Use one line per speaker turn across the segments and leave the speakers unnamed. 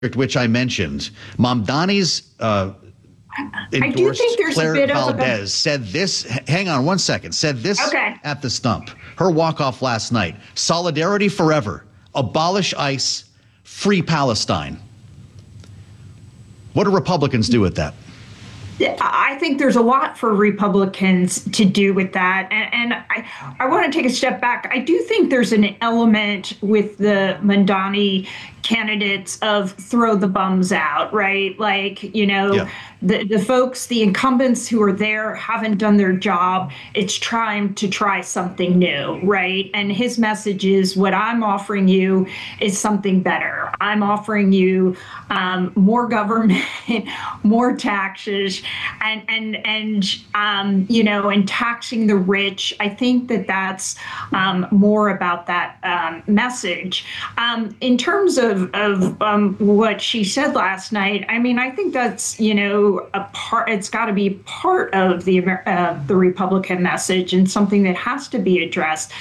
which I mentioned, Mamdani's endorsed Claire Valdez said this. Hang on one second. Said this at the stump. Her walk-off last night. Solidarity forever. Abolish ICE. Free Palestine. What do Republicans do with that?
I think there's a lot for Republicans to do with that. And I want to take a step back. I do think there's an element with the Mamdani candidates of throw the bums out, right? Like, the folks, the incumbents who are there haven't done their job. It's time to try something new, right? And his message is, what I'm offering you is something better. I'm offering you more government, more taxes, and taxing the rich. I think that's more about that message. In terms of what she said last night, I mean, I think that's, a part. It's got to be part of the Republican message and something that has to be addressed.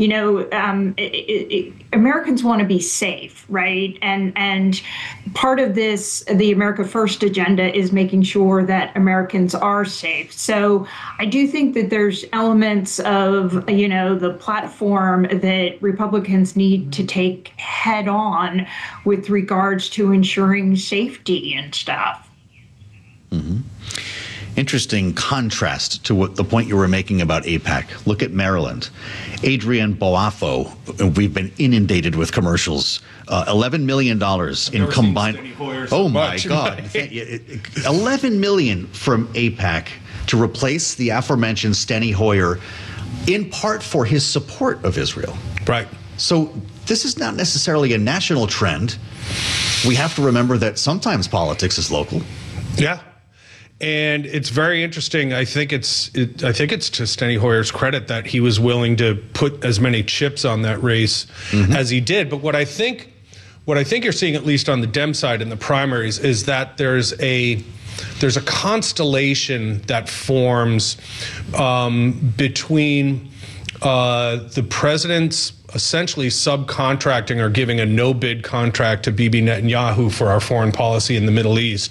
Americans want to be safe, right? And part of this, the America First agenda, is making sure that Americans are safe. So I do think that there's elements of, the platform that Republicans need to take head on with regards to ensuring safety and stuff.
Mm-hmm. Interesting contrast to what the point you were making about AIPAC. Look at Maryland. Adrienne Boafo, we've been inundated with commercials. $11 million in combined. Oh my God. $11 million from AIPAC to replace the aforementioned Steny Hoyer, in part for his support of Israel.
Right.
So this is not necessarily a national trend. We have to remember that sometimes politics is local.
Yeah. And it's very interesting. I think it's to Steny Hoyer's credit that he was willing to put as many chips on that race as he did. But what I think you're seeing, at least on the Dem side in the primaries, is that there's a constellation that forms between the president's essentially subcontracting or giving a no-bid contract to Bibi Netanyahu for our foreign policy in the Middle East,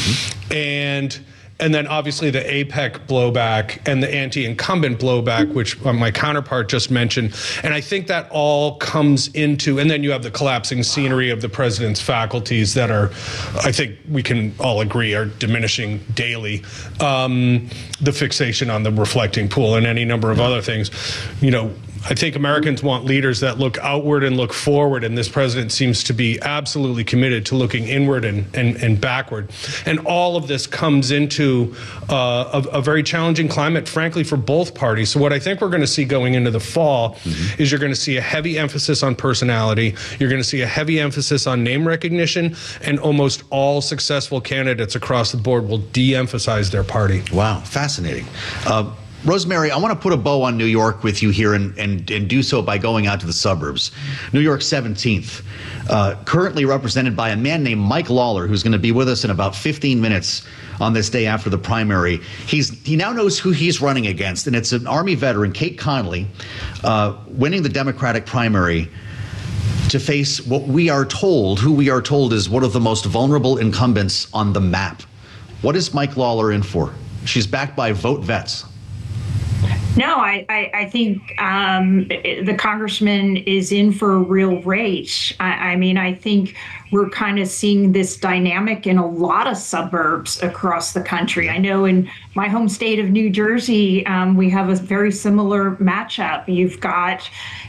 and then obviously the AIPAC blowback and the anti-incumbent blowback, which my counterpart just mentioned. And I think that all comes into, and then you have the collapsing scenery of the president's faculties that are, I think we can all agree, are diminishing daily. The fixation on the reflecting pool and any number of other things. I think Americans want leaders that look outward and look forward, and this president seems to be absolutely committed to looking inward and backward. And all of this comes into a very challenging climate, frankly, for both parties. So what I think we're going to see going into the fall is you're going to see a heavy emphasis on personality. You're going to see a heavy emphasis on name recognition, and almost all successful candidates across the board will de-emphasize their party.
Wow, fascinating. Rosemary, I want to put a bow on New York with you here and do so by going out to the suburbs. New York 17th, currently represented by a man named Mike Lawler, who's going to be with us in about 15 minutes on this day after the primary. He now knows who he's running against, and it's an Army veteran, Kate Connolly, winning the Democratic primary to face who we are told is one of the most vulnerable incumbents on the map. What is Mike Lawler in for? She's backed by Vote Vets.
No, I think the congressman is in for a real race. I mean, I think we're kind of seeing this dynamic in a lot of suburbs across the country. I know in my home state of New Jersey, we have a very similar matchup. You've got,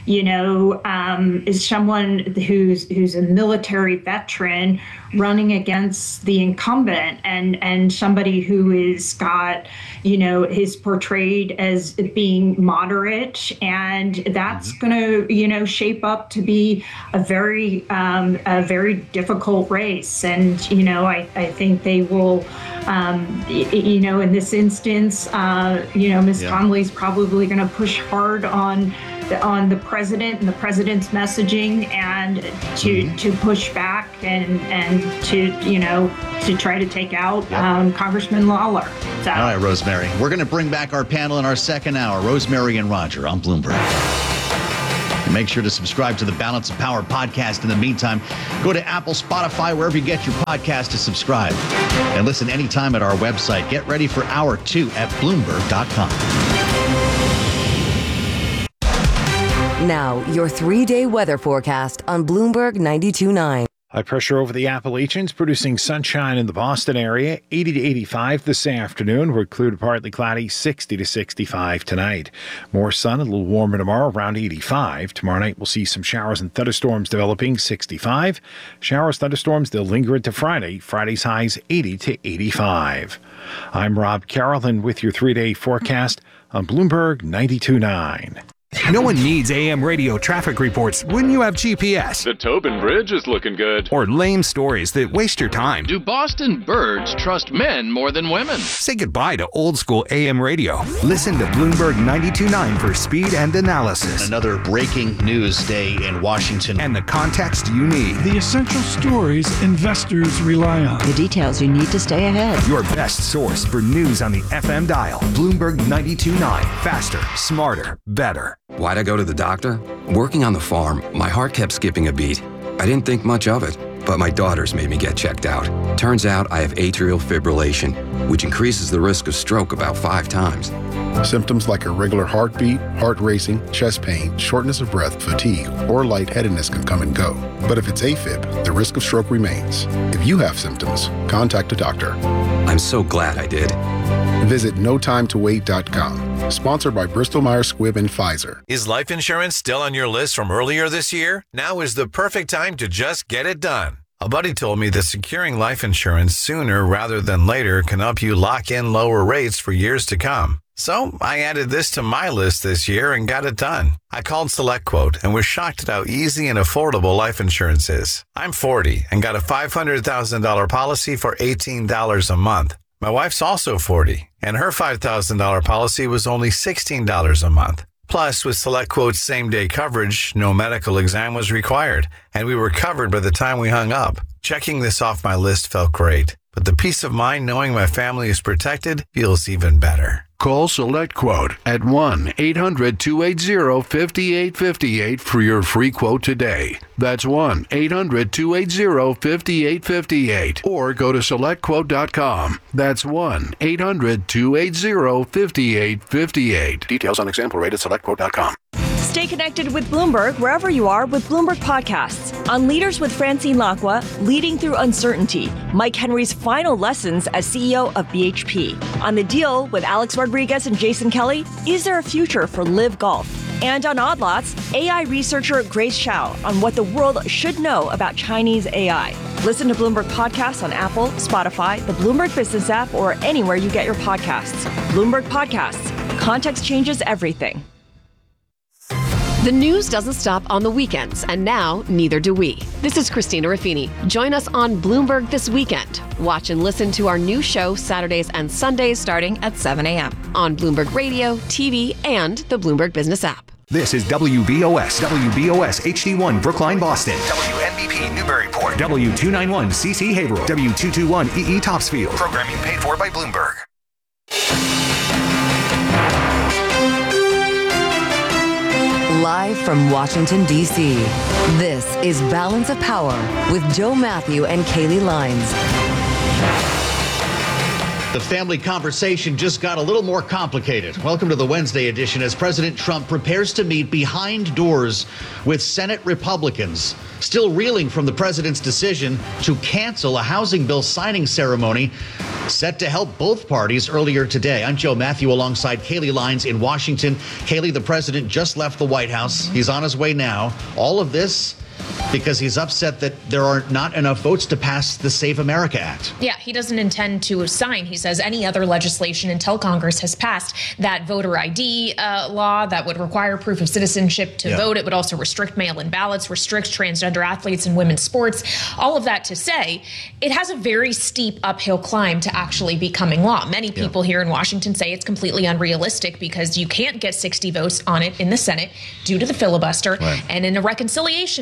is someone who's a military veteran running against the incumbent, and somebody who is got, is portrayed as being moderate, and that's going to, shape up to be a very difficult race. And, I think they will, in this instance, Ms. Connolly's probably going to push hard on the president and the president's messaging, and to push back and to try to take out Congressman Lawler. So.
All right, Rosemary. We're going to bring back our panel in our second hour. Rosemary and Roger on Bloomberg. Make sure to subscribe to the Balance of Power podcast. In the meantime, go to Apple, Spotify, wherever you get your podcast to subscribe. And listen anytime at our website. Get ready for Hour 2 at Bloomberg.com.
Now, your 3-day weather forecast on Bloomberg 92.9.
High pressure over the Appalachians producing sunshine in the Boston area. 80 to 85 this afternoon. We're clear to partly cloudy. 60 to 65 tonight. More sun, a little warmer tomorrow, around 85. Tomorrow night we'll see some showers and thunderstorms developing. 65. Showers, thunderstorms, they'll linger into Friday. Friday's highs 80 to 85. I'm Rob Carroll with your 3-day forecast on Bloomberg 92.9.
No one needs AM radio traffic reports when you have GPS.
The Tobin Bridge is looking good.
Or lame stories that waste your time.
Do Boston birds trust men more than women?
Say goodbye to old school AM radio. Listen to Bloomberg 92.9 for speed and analysis.
Another breaking news day in Washington.
And the context you need.
The essential stories investors rely on.
The details you need to stay ahead.
Your best source for news on the FM dial. Bloomberg 92.9. Faster, smarter, better.
Why'd I go to the doctor? Working on the farm, my heart kept skipping a beat. I didn't think much of it, but my daughters made me get checked out. Turns out I have atrial fibrillation, which increases the risk of stroke about 5 times.
Symptoms like irregular heartbeat, heart racing, chest pain, shortness of breath, fatigue, or lightheadedness can come and go. But if it's AFib, the risk of stroke remains. If you have symptoms, contact a doctor.
I'm so glad I did.
Visit NoTimeToWait.com. Sponsored by Bristol-Myers Squibb and Pfizer.
Is life insurance still on your list from earlier this year? Now is the perfect time to just get it done. A buddy told me that securing life insurance sooner rather than later can help you lock in lower rates for years to come. So I added this to my list this year and got it done. I called SelectQuote and was shocked at how easy and affordable life insurance is. I'm 40 and got a $500,000 policy for $18 a month. My wife's also 40, and her $5,000 policy was only $16 a month. Plus, with SelectQuote's same-day coverage, no medical exam was required, and we were covered by the time we hung up. Checking this off my list felt great, but the peace of mind knowing my family is protected feels even better.
Call SelectQuote at 1-800-280-5858 for your free quote today. That's 1-800-280-5858. Or go to SelectQuote.com. That's 1-800-280-5858. Details on example rate at SelectQuote.com.
Stay connected with Bloomberg wherever you are with Bloomberg Podcasts. On Leaders with Francine Lacqua, Leading Through Uncertainty, Mike Henry's final lessons as CEO of BHP. On The Deal with Alex Rodriguez and Jason Kelly, is there a future for Live Golf? And on Odd Lots, AI researcher Grace Xiao on what the world should know about Chinese AI. Listen to Bloomberg Podcasts on Apple, Spotify, the Bloomberg Business app, or anywhere you get your podcasts. Bloomberg Podcasts. Context changes everything.
The news doesn't stop on the weekends, and now neither do we. This is Christina Raffini. Join us on Bloomberg This Weekend. Watch and listen to our new show Saturdays and Sundays starting at 7 a.m. on Bloomberg Radio, TV, and the Bloomberg Business app.
This is WBOS HD1 Brookline, Boston.
WNBP Newburyport.
W291 CC Haverhill. W221 EE Topsfield.
Programming paid for by Bloomberg.
Live from Washington, D.C., this is Balance of Power with Joe Matthew and Kaylee Lines.
The family conversation just got a little more complicated. Welcome to the Wednesday edition as President Trump prepares to meet behind doors with Senate Republicans, still reeling from the president's decision to cancel a housing bill signing ceremony set to help both parties earlier today. I'm Joe Matthew alongside Kaylee Lines in Washington. Kaylee, the president just left the White House. He's on his way now. All of this because he's upset that there are not enough votes to pass the Save America Act.
Yeah, he doesn't intend to sign, he says, any other legislation until Congress has passed that voter ID law that would require proof of citizenship to vote. It would also restrict mail-in ballots, restrict transgender athletes in women's sports. All of that to say, it has a very steep uphill climb to actually becoming law. Many people here in Washington say it's completely unrealistic because you can't get 60 votes on it in the Senate due to the filibuster. And in a reconciliation package,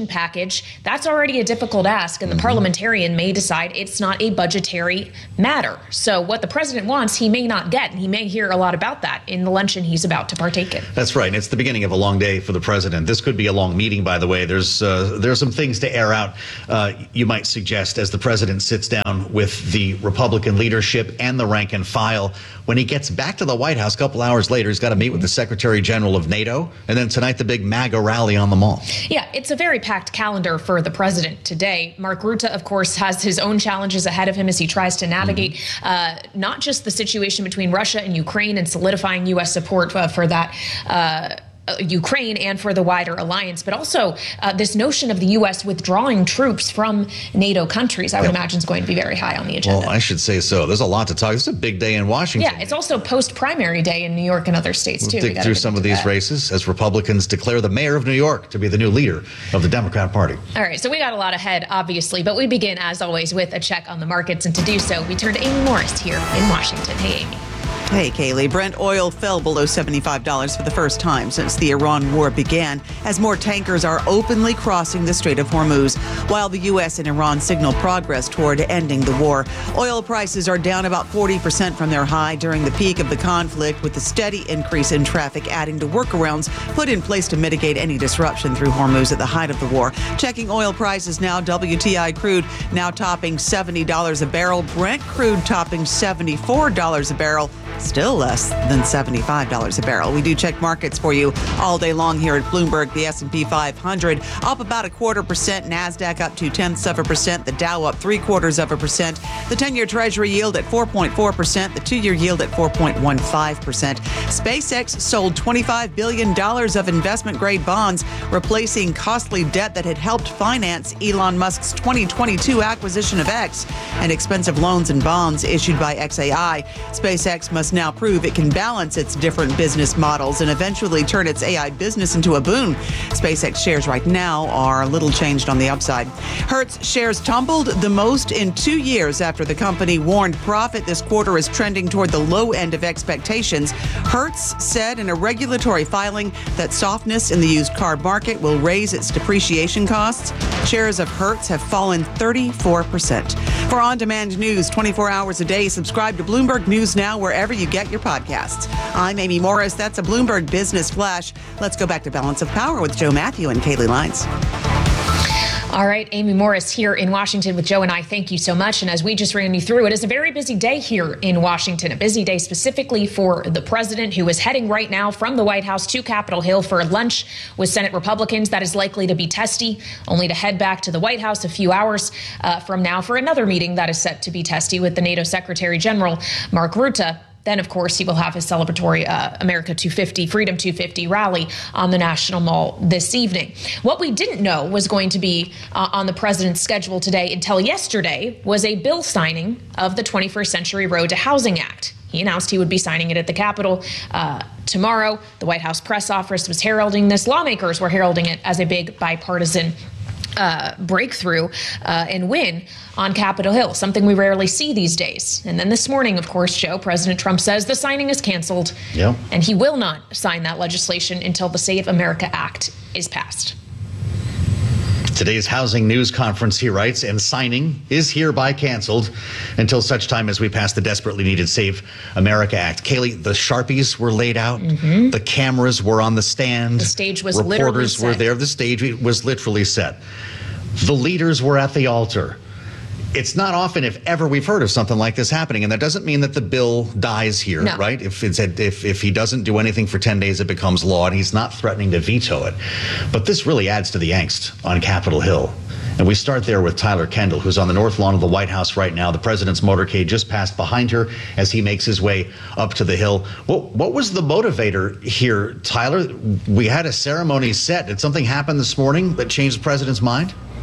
package, that's already a difficult ask, and the parliamentarian may decide it's not a budgetary matter. So what the president wants, he may not get, and he may hear a lot about that in the luncheon he's about to partake in.
That's right. And it's the beginning of a long day for the president. This could be a long meeting, by the way. There's some things to air out, you might suggest, as the president sits down with the Republican leadership and the rank and file. When he gets back to the White House a couple hours later, he's got to meet with the Secretary General of NATO. And then tonight, the big MAGA rally on the Mall.
Yeah, it's a very packed calendar for the president today. Mark Rutte, of course, has his own challenges ahead of him as he tries to navigate not just the situation between Russia and Ukraine and solidifying U.S. support for that Ukraine and for the wider alliance, but also this notion of the U.S. withdrawing troops from NATO countries, I would imagine, is going to be very high on the agenda.
Well, I should say so. There's a lot to talk. This is a big day in Washington.
Yeah, it's also post-primary day in New York and other states, too.
We'll dig through some of these races as Republicans declare the mayor of New York to be the new leader of the Democrat Party.
All right, so we got a lot ahead, obviously, but we begin, as always, with a check on the markets. And to do so, we turn to Amy Morris here in Washington. Hey, Amy.
Hey, Kaylee. Brent oil fell below $75 for the first time since the Iran war began, as more tankers are openly crossing the Strait of Hormuz, while the U.S. and Iran signal progress toward ending the war. Oil prices are down about 40% from their high during the peak of the conflict, with a steady increase in traffic adding to workarounds put in place to mitigate any disruption through Hormuz at the height of the war. Checking oil prices now, WTI crude now topping $70 a barrel, Brent crude topping $74 a barrel. Still less than $75 a barrel. We do check markets for you all day long here at Bloomberg. The S&P 500 up about 0.25%, NASDAQ up 0.2%, the Dow up 0.75%, the 10-year Treasury yield at 4.4%, the 2-year yield at 4.15%. SpaceX sold $25 billion of investment-grade bonds, replacing costly debt that had helped finance Elon Musk's 2022 acquisition of X and expensive loans and bonds issued by XAI. SpaceX must now prove it can balance its different business models and eventually turn its AI business into a boon. SpaceX shares right now are a little changed on the upside. Hertz shares tumbled the most in 2 years after the company warned profit this quarter is trending toward the low end of expectations. Hertz said in a regulatory filing that softness in the used car market will raise its depreciation costs. Shares of Hertz have fallen 34%. For on-demand news 24 hours a day, subscribe to Bloomberg News Now wherever you get your podcasts. I'm Amy Morris. That's a Bloomberg Business Flash. Let's go back to Balance of Power with Joe Matthew and Kaylee Lines.
All right, Amy Morris here in Washington with Joe and I. Thank you so much. And as we just ran you through, it is a very busy day here in Washington, a busy day specifically for the president, who is heading right now from the White House to Capitol Hill for lunch with Senate Republicans. That is likely to be testy, only to head back to the White House a few hours from now for another meeting that is set to be testy with the NATO Secretary General, Mark Rutte. Then, of course, he will have his celebratory America 250, Freedom 250 rally on the National Mall this evening. What we didn't know was going to be on the president's schedule today until yesterday was a bill signing of the 21st Century Road to Housing Act. He announced he would be signing it at the Capitol tomorrow. The White House press office was heralding this. Lawmakers were heralding it as a big bipartisan breakthrough and win on Capitol Hill, something we rarely see these days. And then this morning, of course, Joe, President Trump says the signing is canceled, and he will not sign that legislation until the Save America Act is passed.
Today's housing news conference, he writes, and signing is hereby canceled until such time as we pass the desperately needed Save America Act. Kaylee, the Sharpies were laid out. The cameras were on the stand.
The stage was literally set.
Reporters were there. The stage was literally set. The leaders were at the altar. It's not often, if ever, we've heard of something like this happening, and that doesn't mean that the bill dies here, right? If he doesn't do anything for 10 days, it becomes law, and he's not threatening to veto it. But this really adds to the angst on Capitol Hill. And we start there with Tyler Kendall, who's on the north lawn of the White House right now. The president's motorcade just passed behind her as he makes his way up to the Hill. What was the motivator here, Tyler? We had a ceremony set. Did something happen this morning that changed the president's mind?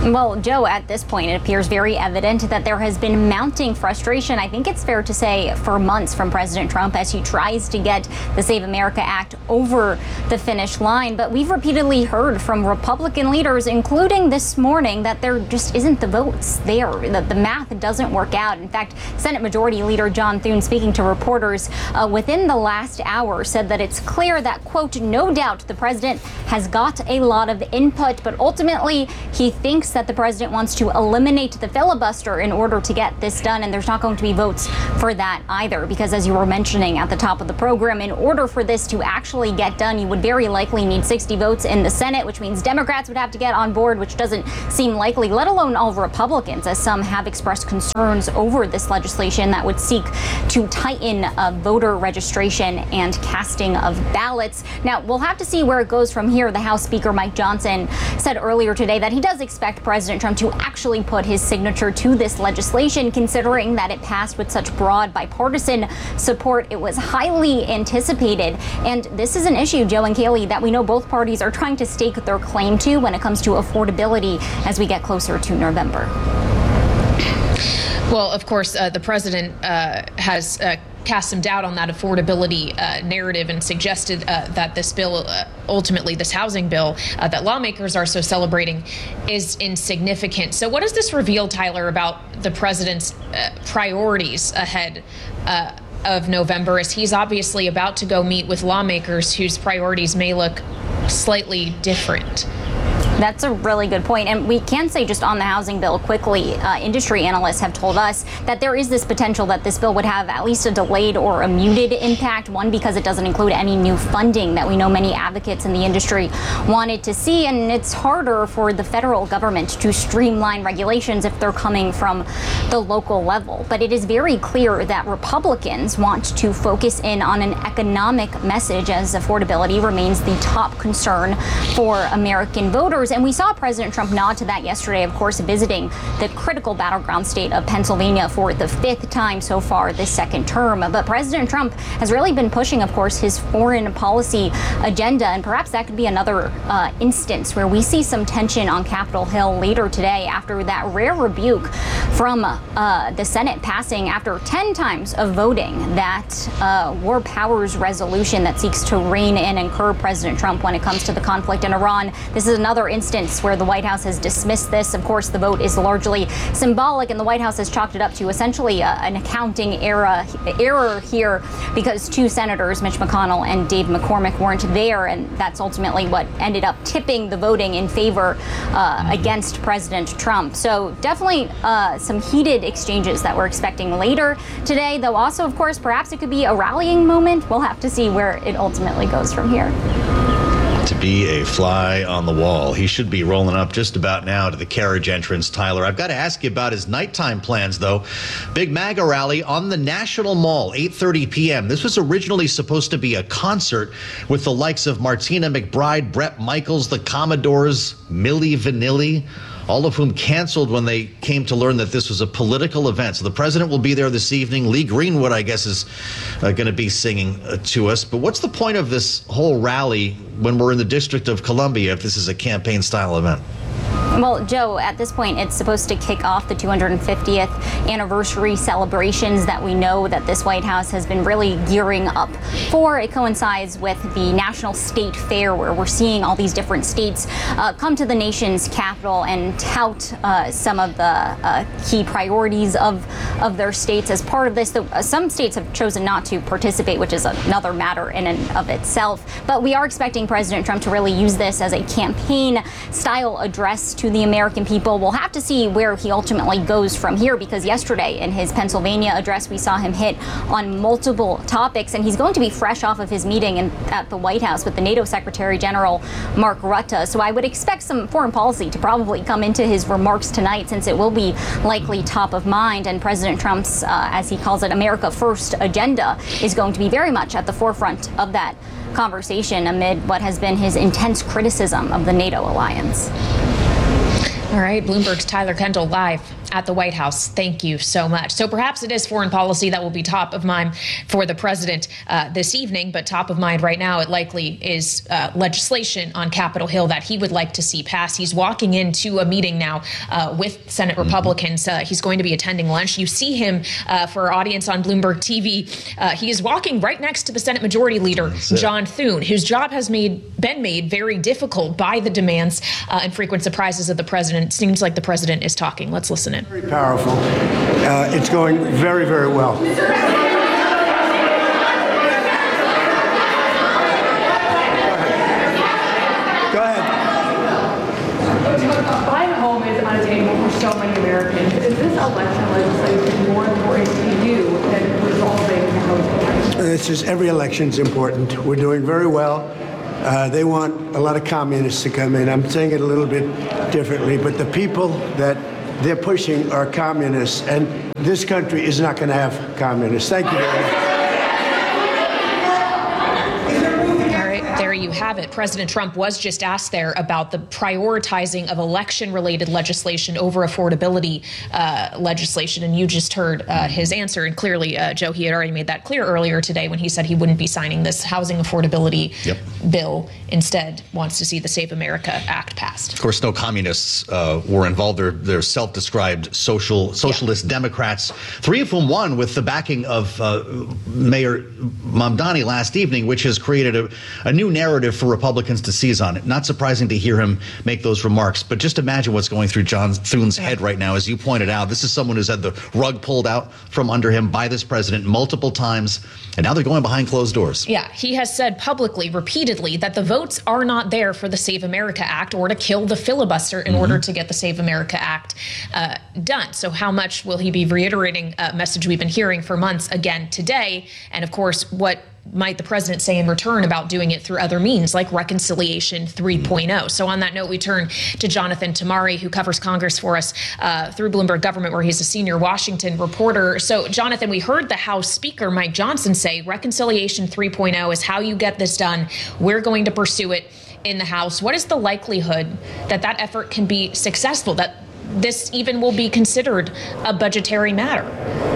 Well, Joe, at this point, it appears very evident that there has been mounting frustration, I think it's fair to say, for months from President Trump as he tries to get the Save America Act over the finish line. But we've repeatedly heard from Republican leaders, including this morning, that there just isn't the votes there, that the math doesn't work out. In fact, Senate Majority Leader John Thune, speaking to reporters within the last hour, said that it's clear that, quote, no doubt the president has got a lot of input, but ultimately he thinks that the president wants to eliminate the filibuster in order to get this done, and there's not going to be votes for that either, because as you were mentioning at the top of the program, in order for this to actually get done, you would very likely need 60 votes in the Senate, which means Democrats would have to get on board, which doesn't seem likely, let alone all Republicans, as some have expressed concerns over this legislation that would seek to tighten voter registration and casting of ballots. Now, we'll have to see where it goes from here. The House Speaker Mike Johnson said earlier today that he does expect President Trump to actually put his signature to this legislation, considering that it passed with such broad bipartisan support. It was highly anticipated. And this is an issue, Joe and Kaylee, that we know both parties are trying to stake their claim to when it comes to affordability as we get closer to November.
Well, of course, the president has cast some doubt on that affordability narrative and suggested that this bill, ultimately this housing bill that lawmakers are so celebrating, is insignificant. So what does this reveal, Tyler, about the president's priorities ahead of November, as he's obviously about to go meet with lawmakers whose priorities may look slightly different?
That's a really good point. And we can say just on the housing bill quickly, industry analysts have told us that there is this potential that this bill would have at least a delayed or a muted impact. One, because it doesn't include any new funding that we know many advocates in the industry wanted to see. And it's harder for the federal government to streamline regulations if they're coming from the local level. But it is very clear that Republicans want to focus in on an economic message, as affordability remains the top concern for American voters. And we saw President Trump nod to that yesterday, of course, visiting the critical battleground state of Pennsylvania for the 5th time so far this second term. But President Trump has really been pushing, of course, his foreign policy agenda. And perhaps that could be another instance where we see some tension on Capitol Hill later today after that rare rebuke from the Senate passing after 10 times of voting that war powers resolution that seeks to rein in and curb President Trump when it comes to the conflict in Iran. This is another instance where the White House has dismissed this. Of course, the vote is largely symbolic, and the White House has chalked it up to essentially an accounting error here because two senators, Mitch McConnell and Dave McCormick, weren't there, and that's ultimately what ended up tipping the voting in favor against President Trump. So definitely some heated exchanges that we're expecting later today, though also, of course, perhaps it could be a rallying moment. We'll have to see where it ultimately goes from here.
To be a fly on the wall. He should be rolling up just about now to the carriage entrance, Tyler. I've got to ask you about his nighttime plans, though. Big MAGA rally on the National Mall, 8:30 p.m. This was originally supposed to be a concert with the likes of Martina McBride, Bret Michaels, the Commodores, Milli Vanilli, all of whom canceled when they came to learn that this was a political event. So the president will be there this evening. Lee Greenwood, I guess, is going to be singing to us. But what's the point of this whole rally when we're in the District of Columbia if this is a campaign-style event?
Well, Joe, at this point, it's supposed to kick off the 250th anniversary celebrations that we know that this White House has been really gearing up for. It coincides with the National State Fair, where we're seeing all these different states come to the nation's capital and tout some of the key priorities of their states as part of this. Some states have chosen not to participate, which is another matter in and of itself. But we are expecting President Trump to really use this as a campaign-style address to the American people. We'll have to see where he ultimately goes from here, because yesterday in his Pennsylvania address, we saw him hit on multiple topics, and he's going to be fresh off of his meeting at the White House with the NATO Secretary General Mark Rutte. So I would expect some foreign policy to probably come into his remarks tonight, since it will be likely top of mind. And President Trump's, as he calls it, America First agenda is going to be very much at the forefront of that conversation amid what has been his intense criticism of the NATO alliance.
All right, Bloomberg's Tyler Kendall live at the White House. Thank you so much. So perhaps it is foreign policy that will be top of mind for the president this evening, but top of mind right now, it likely is legislation on Capitol Hill that he would like to see pass. He's walking into a meeting now with Senate Republicans. He's going to be attending lunch. You see him for our audience on Bloomberg TV. He is walking right next to the Senate Majority Leader, John Thune, whose job has been made very difficult by the demands and frequent surprises of the president. It seems like the president is talking. Let's listen in.
Very powerful. It's going very, very well. Go ahead.
Buying a home is unattainable for so many Americans. Is this election legislation more important to you than resolving the housing crisis?
This is every election's important. We're doing very well. They want a lot of communists to come in. I'm saying it a little bit differently, but the people that they're pushing are communists, and this country is not going to have communists. Thank you very much.
There you have it. President Trump was just asked there about the prioritizing of election-related legislation over affordability legislation, and you just heard his answer. And clearly, Joe, he had already made that clear earlier today when he said he wouldn't be signing this housing affordability bill. Instead, wants to see the Save America Act passed.
Of course, no communists were involved. They're self-described socialist Democrats, 3 of whom won with the backing of Mayor Mamdani last evening, which has created a new narrative for Republicans to seize on. Not surprising to hear him make those remarks, but just imagine what's going through John Thune's head right now. As you pointed out, this is someone who's had the rug pulled out from under him by this president multiple times, and now they're going behind closed doors.
Yeah, he has said publicly, repeatedly, that the votes are not there for the Save America Act or to kill the filibuster in order to get the Save America Act done. So how much will he be reiterating a message we've been hearing for months again today? And of course, what might the president say in return about doing it through other means like Reconciliation 3.0? So on that note, we turn to Jonathan Tamari, who covers Congress for us through Bloomberg Government, where he's a senior Washington reporter. So Jonathan, we heard the House Speaker Mike Johnson say Reconciliation 3.0 is how you get this done. We're going to pursue it in the House. What is the likelihood that that effort can be successful, that this even will be considered a budgetary matter?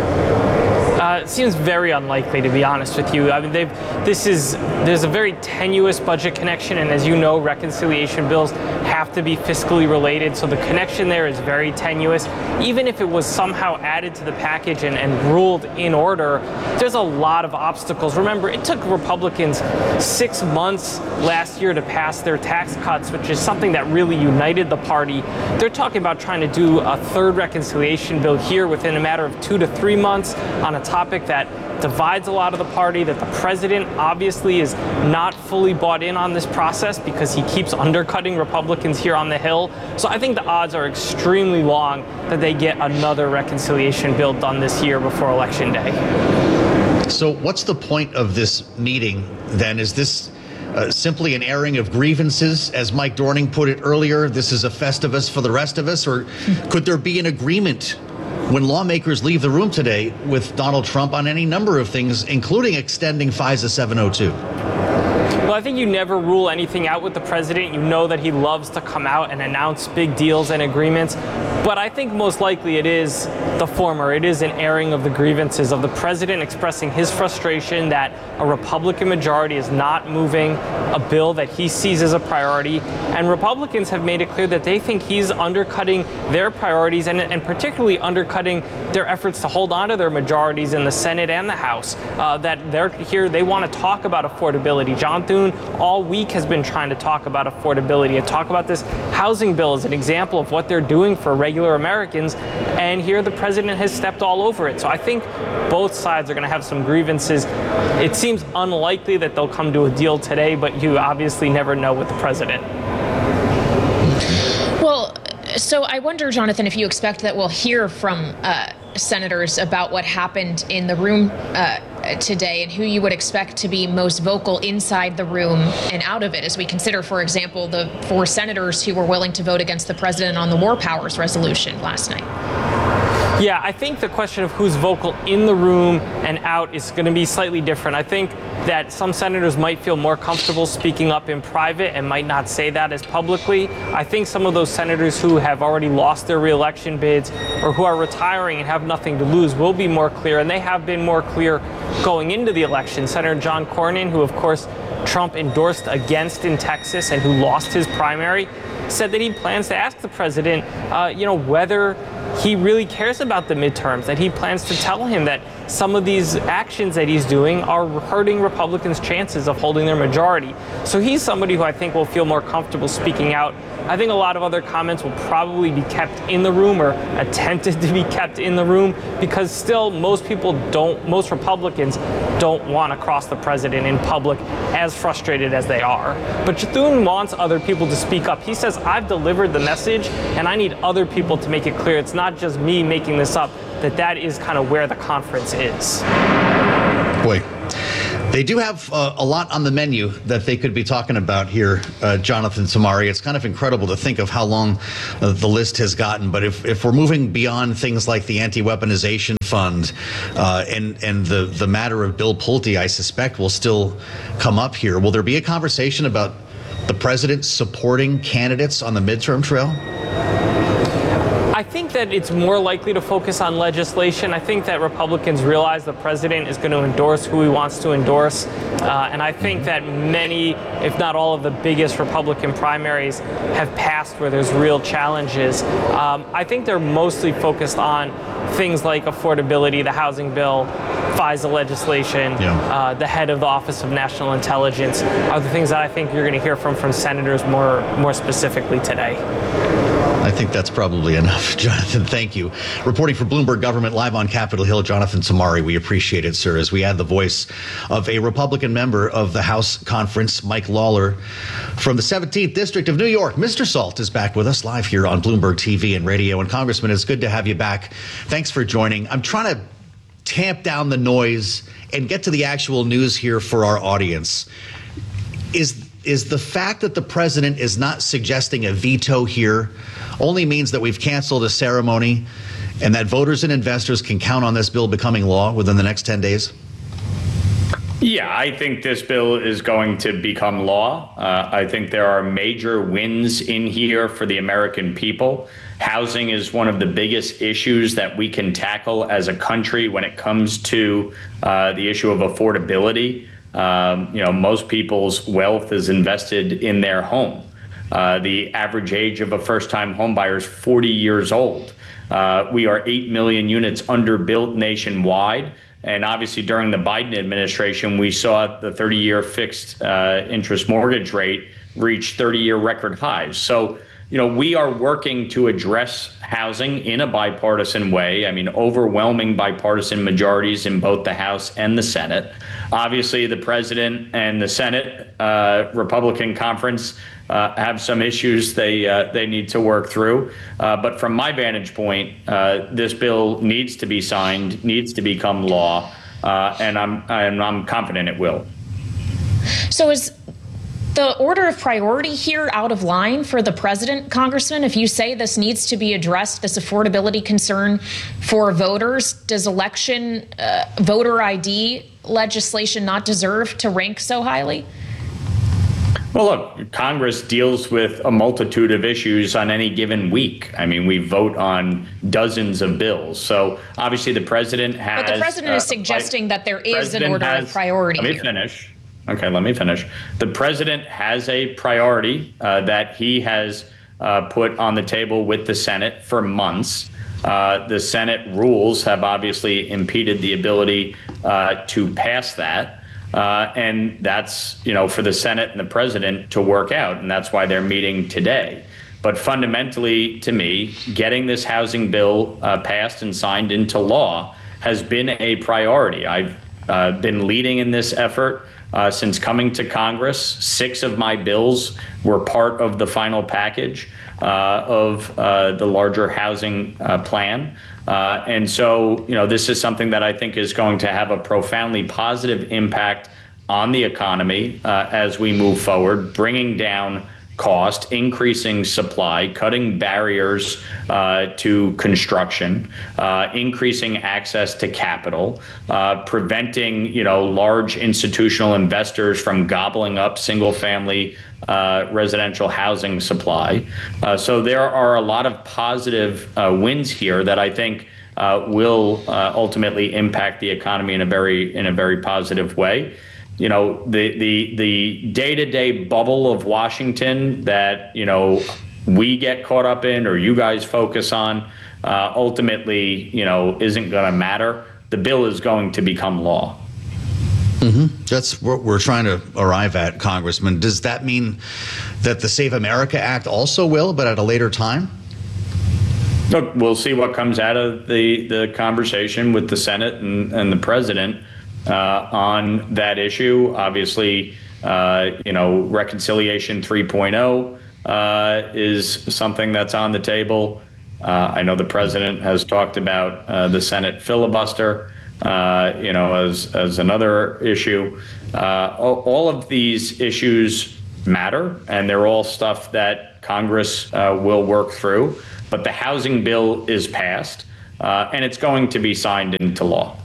It seems very unlikely, to be honest with you. I mean, there's a very tenuous budget connection, and as you know, reconciliation bills have to be fiscally related, so the connection there is very tenuous. Even if it was somehow added to the package and ruled in order, there's a lot of obstacles. Remember, it took Republicans 6 months last year to pass their tax cuts, which is something that really united the party. They're talking about trying to do a third reconciliation bill here within a matter of 2 to 3 months on a topic that divides a lot of the party, that the president obviously is not fully bought in on this process because he keeps undercutting Republicans here on the Hill. So I think the odds are extremely long that they get another reconciliation bill done this year before Election Day.
So what's the point of this meeting then? Is this simply an airing of grievances, as Mike Dorning put it earlier? This is a Festivus for the rest of us, or could there be an agreement when lawmakers leave the room today with Donald Trump on any number of things, including extending FISA 702?
Well, I think you never rule anything out with the president. You know that he loves to come out and announce big deals and agreements. But I think most likely it is the former. It is an airing of the grievances of the president expressing his frustration that a Republican majority is not moving a bill that he sees as a priority. And Republicans have made it clear that they think he's undercutting their priorities and particularly undercutting their efforts to hold on to their majorities in the Senate and the House. That they're here, they want to talk about affordability. John Thune all week has been trying to talk about affordability and talk about this housing bill as an example of what they're doing for regular Americans. And here the president has stepped all over it. So I think both sides are going to have some grievances. It seems unlikely that they'll come to a deal today, but you obviously never know with the president.
Well, so I wonder, Jonathan, if you expect that we'll hear from senators about what happened in the room today and who you would expect to be most vocal inside the room and out of it, as we consider, for example, the 4 senators who were willing to vote against the president on the War Powers resolution last night.
Yeah, I think the question of who's vocal in the room and out is going to be slightly different. I think that some senators might feel more comfortable speaking up in private and might not say that as publicly. I think some of those senators who have already lost their reelection bids or who are retiring and have nothing to lose will be more clear, and they have been more clear going into the election. Senator John Cornyn, who of course Trump endorsed against in Texas and who lost his primary, said that he plans to ask the president, whether he really cares about the midterms, that he plans to tell him that some of these actions that he's doing are hurting Republicans' chances of holding their majority. So he's somebody who I think will feel more comfortable speaking out. I think a lot of other comments will probably be kept in the room or attempted to be kept in the room because still most Republicans don't want to cross the president in public, as frustrated as they are. But Thune wants other people to speak up. He says, I've delivered the message and I need other people to make it clear. It's not just me making this up, that is kind of where the conference is.
Boy. They do have a lot on the menu that they could be talking about here, Jonathan Tamari. It's kind of incredible to think of how long the list has gotten. But if we're moving beyond things like the anti-weaponization fund and the matter of Bill Pulte, I suspect will still come up here. Will there be a conversation about the president supporting candidates on the midterm trail?
I think that it's more likely to focus on legislation. I think that Republicans realize the president is going to endorse who he wants to endorse. And I think that many, if not all of the biggest Republican primaries have passed where there's real challenges. I think they're mostly focused on things like affordability, the housing bill, FISA legislation, the head of the Office of National Intelligence are the things that I think you're going to hear from senators more specifically today.
I think that's probably enough. Jonathan, thank you. Reporting for Bloomberg Government live on Capitol Hill, Jonathan Tamari. We appreciate it, sir, as we add the voice of a Republican member of the House Conference, Mike Lawler, from the 17th District of New York. Mr. Salt is back with us live here on Bloomberg TV and radio. And Congressman, it's good to have you back. Thanks for joining. I'm trying to tamp down the noise and get to the actual news here for our audience. Is the fact that the president is not suggesting a veto here only means that we've canceled a ceremony and that voters and investors can count on this bill becoming law within the next 10 days?
Yeah, I think this bill is going to become law. I think there are major wins in here for the American people. Housing is one of the biggest issues that we can tackle as a country when it comes to the issue of affordability. Most people's wealth is invested in their home. The average age of a first-time homebuyer is 40 years old. We are 8 million units underbuilt nationwide. And obviously, during the Biden administration, we saw the 30-year fixed interest mortgage rate reach 30-year record highs. So, we are working to address housing in a bipartisan way. I mean, overwhelming bipartisan majorities in both the House and the Senate. Obviously, the president and the Senate Republican conference have some issues they need to work through. But from my vantage point, this bill needs to be signed, needs to become law, and I'm confident it will.
So is the order of priority here out of line for the president, Congressman? If you say this needs to be addressed, this affordability concern for voters, does election voter ID legislation not deserve to rank so highly?
Well, look, Congress deals with a multitude of issues on any given week. I mean, we vote on dozens of bills. So obviously the president has...
But the president is suggesting that there is an order of priority here.
Let me finish. Okay, let me finish. The president has a priority that he has put on the table with the Senate for months. The Senate rules have obviously impeded the ability to pass that. And that's, for the Senate and the president to work out. And that's why they're meeting today. But fundamentally, to me, getting this housing bill passed and signed into law has been a priority. I've been leading in this effort since coming to Congress. 6 of my bills were part of the final package of the larger housing plan. And so, this is something that I think is going to have a profoundly positive impact on the economy as we move forward, bringing down cost, increasing supply, cutting barriers to construction, increasing access to capital, preventing large institutional investors from gobbling up single-family residential housing supply. So there are a lot of positive wins here that I think will ultimately impact the economy in a very positive way. The day-to-day bubble of Washington that we get caught up in or you guys focus on ultimately isn't going to matter. The bill is going to become law.
Mm-hmm. That's what we're trying to arrive at, Congressman. Does that mean that the Save America Act also will, but at a later time?
Look, we'll see what comes out of the conversation with the Senate and the president on that issue. Obviously, Reconciliation 3.0 is something that's on the table. I know the president has talked about the Senate filibuster, as another issue. All of these issues matter, and they're all stuff that Congress will work through. But the housing bill is passed, and it's going to be signed into law.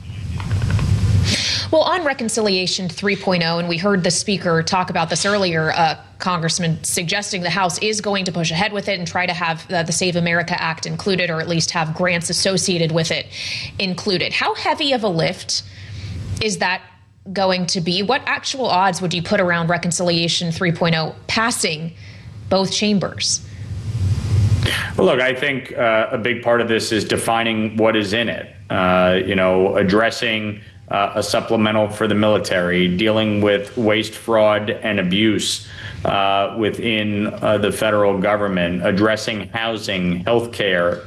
Well, on Reconciliation 3.0, and we heard the speaker talk about this earlier, Congressman, suggesting the House is going to push ahead with it and try to have the Save America Act included, or at least have grants associated with it included. How heavy of a lift is that going to be? What actual odds would you put around Reconciliation 3.0 passing both chambers?
Well, look, I think a big part of this is defining what is in it, addressing a supplemental for the military, dealing with waste, fraud, and abuse within the federal government, addressing housing, healthcare,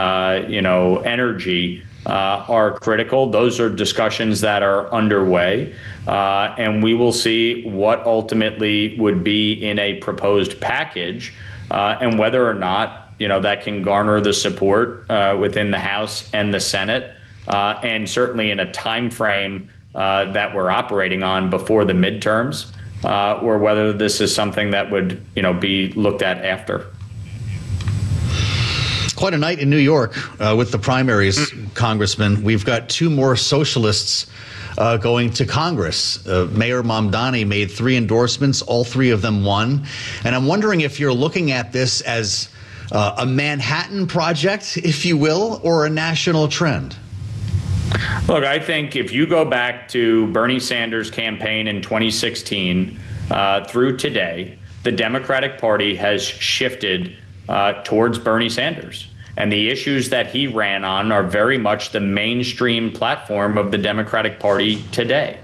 energy are critical. Those are discussions that are underway, and we will see what ultimately would be in a proposed package, and whether or not that can garner the support within the House and the Senate. And certainly in a time frame that we're operating on before the midterms, or whether this is something that would, be looked at after.
Quite a night in New York with the primaries, Congressman. We've got two more socialists going to Congress. Mayor Mamdani made 3 endorsements. All 3 of them won. And I'm wondering if you're looking at this as a Manhattan project, if you will, or a national trend.
Look, I think if you go back to Bernie Sanders' campaign in 2016 through today, the Democratic Party has shifted towards Bernie Sanders. And the issues that he ran on are very much the mainstream platform of the Democratic Party today.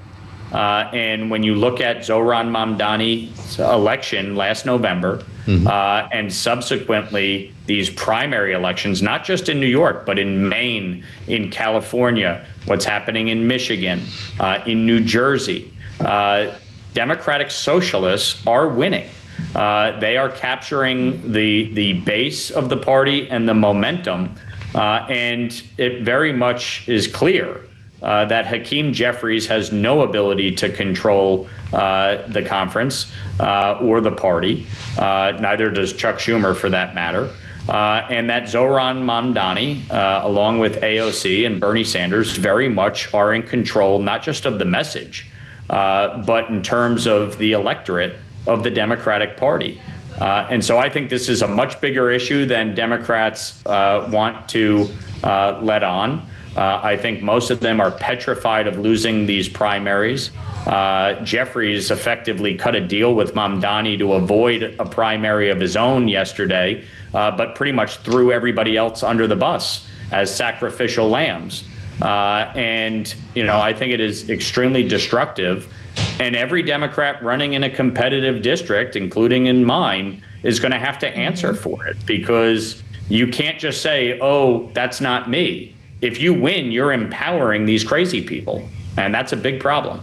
And when you look at Zohran Mamdani's election last November, and subsequently these primary elections, not just in New York, but in Maine, in California, what's happening in Michigan, in New Jersey, Democratic socialists are winning. They are capturing the base of the party and the momentum, and it very much is clear that Hakeem Jeffries has no ability to control the conference or the party. Neither does Chuck Schumer, for that matter. And that Zohran Mamdani, along with AOC and Bernie Sanders, very much are in control, not just of the message, but in terms of the electorate of the Democratic Party. And so I think this is a much bigger issue than Democrats want to let on. I think most of them are petrified of losing these primaries. Jeffries effectively cut a deal with Mamdani to avoid a primary of his own yesterday, but pretty much threw everybody else under the bus as sacrificial lambs. And, I think it is extremely destructive. And every Democrat running in a competitive district, including in mine, is going to have to answer for it, because you can't just say, oh, that's not me. If you win, you're empowering these crazy people, and that's a big problem.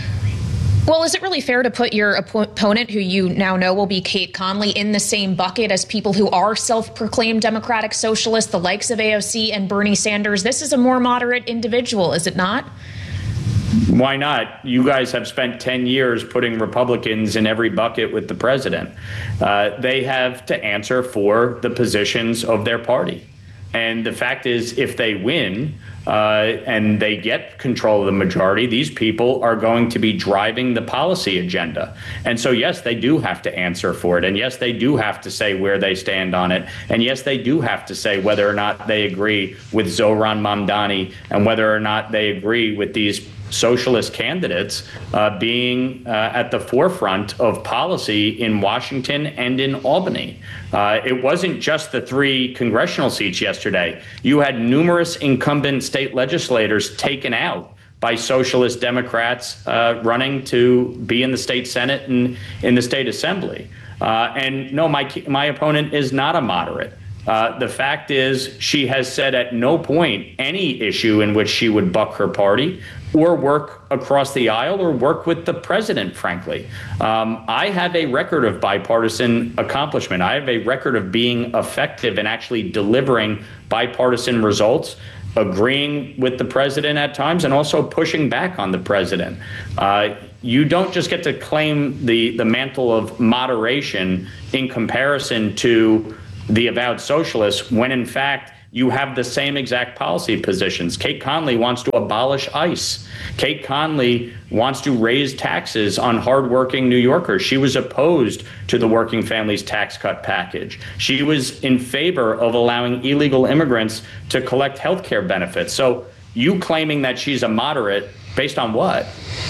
Well, is it really fair to put your opponent, who you now know will be Kate Conley, in the same bucket as people who are self-proclaimed Democratic socialists, the likes of AOC and Bernie Sanders? This is a more moderate individual, is it not?
Why not? You guys have spent 10 years putting Republicans in every bucket with the president. They have to answer for the positions of their party. And the fact is, if they win and they get control of the majority, these people are going to be driving the policy agenda. And so, yes, they do have to answer for it. And yes, they do have to say where they stand on it. And yes, they do have to say whether or not they agree with Zohran Mamdani and whether or not they agree with these socialist candidates being at the forefront of policy in Washington and in Albany. It wasn't just the 3 congressional seats yesterday. You had numerous incumbent state legislators taken out by socialist Democrats running to be in the state Senate and in the state Assembly. And no, my opponent is not a moderate. The fact is, she has said at no point any issue in which she would buck her party or work across the aisle or work with the president, frankly. I have a record of bipartisan accomplishment. I have a record of being effective and actually delivering bipartisan results, agreeing with the president at times, and also pushing back on the president. You don't just get to claim the mantle of moderation in comparison to the avowed socialists when, in fact, you have the same exact policy positions. Kate Conley wants to abolish ICE. Kate Conley wants to raise taxes on hardworking New Yorkers. She was opposed to the working families tax cut package. She was in favor of allowing illegal immigrants to collect health care benefits. So you claiming that she's a moderate based on what?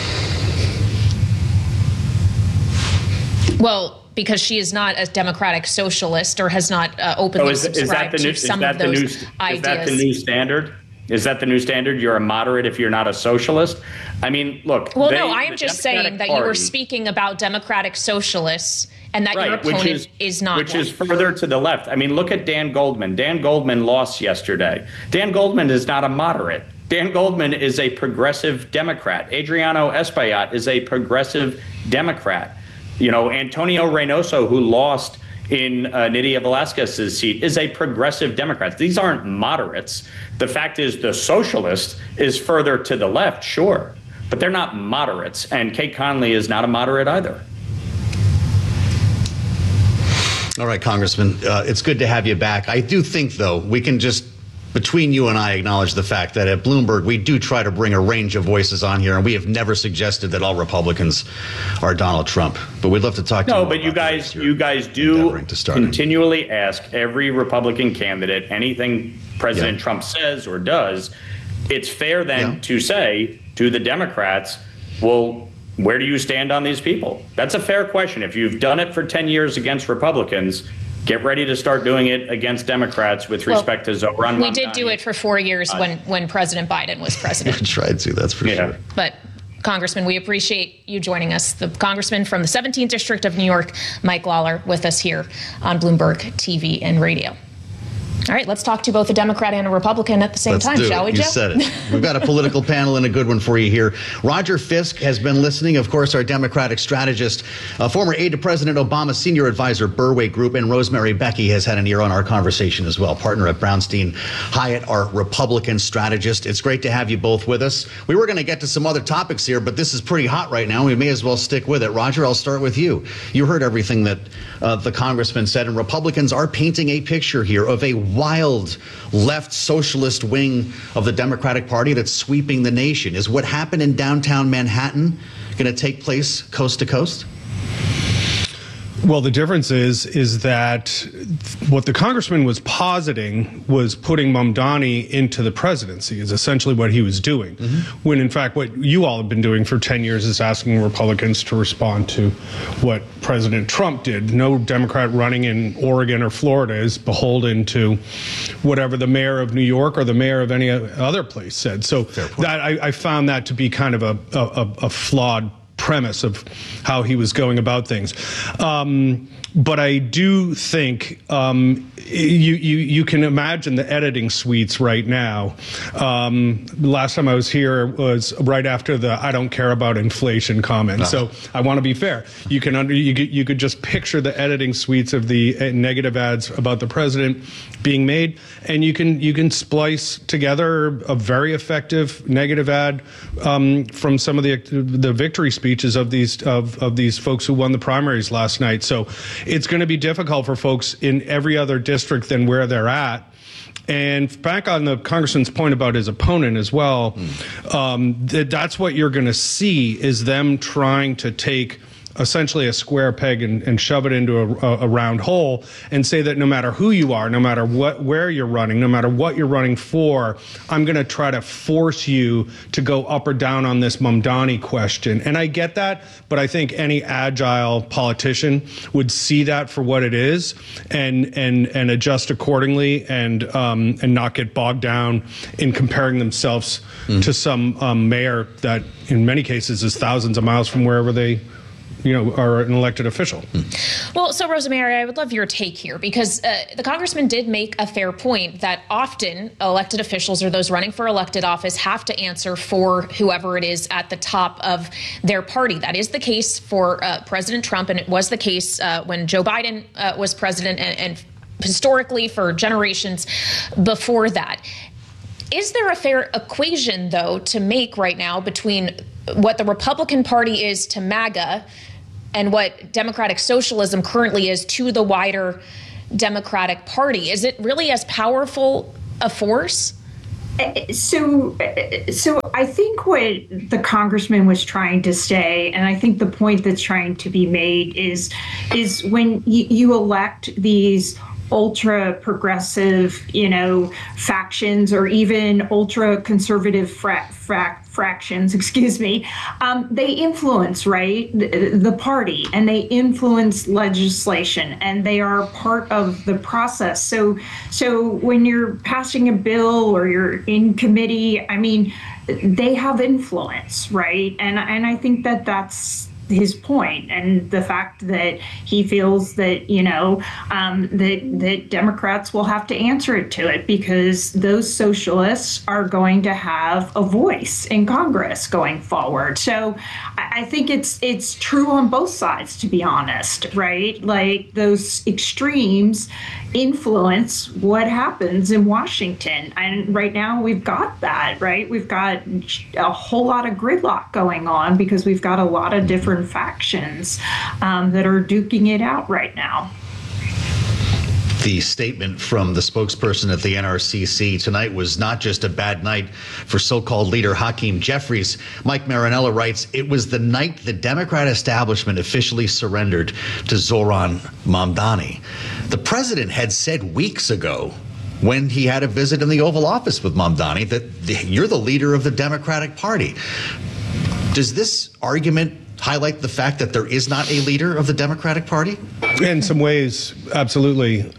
Well, because she is not a democratic socialist or has not openly subscribed to some of those ideas.
Is that the new standard? Is that the new standard? You're a moderate if you're not a socialist? I mean, look.
Well, no, I am just saying that you were speaking about democratic socialists and that your opponent is not.
Which is further to the left. I mean, look at Dan Goldman. Dan Goldman lost yesterday. Dan Goldman is not a moderate. Dan Goldman is a progressive Democrat. Adriano Espaillat is a progressive Democrat. You know, Antonio Reynoso, who lost in Nydia Velázquez's seat, is a progressive Democrat. These aren't moderates. The fact is the socialist is further to the left, sure, but they're not moderates. And Kate Conley is not a moderate either.
All right, Congressman, it's good to have you back. I do think, though, we can just, between you and I, acknowledge the fact that at Bloomberg, we do try to bring a range of voices on here, and we have never suggested that all Republicans are Donald Trump. But we'd love to talk to you.
No, but you guys do continually ask every Republican candidate anything President Trump says or does. It's fair then to say to the Democrats, well, where do you stand on these people? That's a fair question. If you've done it for 10 years against Republicans, get ready to start doing it against Democrats with respect to Zohran Mamdani.
We did do it for 4 years when President Biden was president.
We tried to, that's for sure.
But Congressman, we appreciate you joining us. The Congressman from the 17th District of New York, Mike Lawler, with us here on Bloomberg TV and radio. All right, let's talk to both a Democrat and a Republican at the same time, shall we, Joe?
You said it. We've got a political panel and a good one for you here. Roger Fisk has been listening, of course, our Democratic strategist, former aide to President Obama, senior advisor, Burway Group, and Rosemary Becky has had an ear on our conversation as well, partner at Brownstein Hyatt, our Republican strategist. It's great to have you both with us. We were going to get to some other topics here, but this is pretty hot right now. We may as well stick with it. Roger, I'll start with you. You heard everything that the congressman said, and Republicans are painting a picture here of a wild left socialist wing of the Democratic Party that's sweeping the nation. Is what happened in downtown Manhattan going to take place coast to coast?
Well, the difference is that what the congressman was positing was putting Mamdani into the presidency is essentially what he was doing. When in fact, what you all have been doing for 10 years is asking Republicans to respond to what President Trump did. No Democrat running in Oregon or Florida is beholden to whatever the mayor of New York or the mayor of any other place said. So that I found that to be kind of a flawed premise of how he was going about things. But I do think you can imagine the editing suites right now. Last time I was here was right after the "I don't care about inflation" comment. So I want to be fair. You could just picture the editing suites of the negative ads about the president being made, and you can splice together a very effective negative ad from some of the victory speeches of these folks who won the primaries last night. So it's going to be difficult for folks in every other district than where they're at. And back on the congressman's point about his opponent as well, that's what you're going to see is them trying to take essentially a square peg and shove it into a round hole and say that no matter who you are, no matter where you're running, no matter what you're running for, I'm going to try to force you to go up or down on this Mamdani question. And I get that, but I think any agile politician would see that for what it is and adjust accordingly and not get bogged down in comparing themselves to some mayor that in many cases is thousands of miles from wherever they are an elected official.
Well, so Rosemary, I would love your take here because the congressman did make a fair point that often elected officials or those running for elected office have to answer for whoever it is at the top of their party. That is the case for President Trump, and it was the case when Joe Biden was president and historically for generations before that. Is there a fair equation, though, to make right now between what the Republican Party is to MAGA and what democratic socialism currently is to the wider Democratic Party? Is it really as powerful a force?
So I think what the congressman was trying to say, and I think the point that's trying to be made is when you elect these ultra progressive, factions or even ultra conservative fractions, they influence, right, the party, and they influence legislation, and they are part of the process. So when you're passing a bill or you're in committee, they have influence, right? And I think that's his point, and the fact that he feels that that Democrats will have to answer to it because those socialists are going to have a voice in Congress going forward. So I think it's true on both sides, to be honest, right? Like those extremes influence what happens in Washington, and right now we've got that, right? We've got a whole lot of gridlock going on because we've got a lot of different factions that are duking it out right now.
The statement from the spokesperson at the NRCC tonight was not just a bad night for so-called leader Hakeem Jeffries. Mike Marinella writes, it was the night the Democrat establishment officially surrendered to Zohran Mamdani. The president had said weeks ago when he had a visit in the Oval Office with Mamdani that you're the leader of the Democratic Party. Does this argument highlight the fact that there is not a leader of the Democratic Party?
In some ways, absolutely.